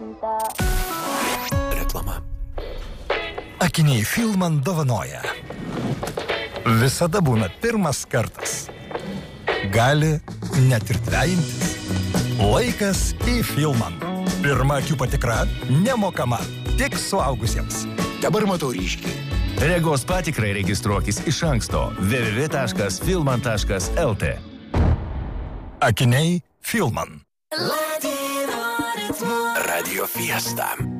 Reklama. Akiniai Filman dovanoja. Visada būna pirmas kartas. Gali net ir dvejintis. Laikas į Filman. Pirma akių patikra nemokama, tik suaugusiems. Dabar matau ryškiai. Regos patikrai registruokis iš anksto www.filman.lt. Akiniai Filman. Radio Fiesta.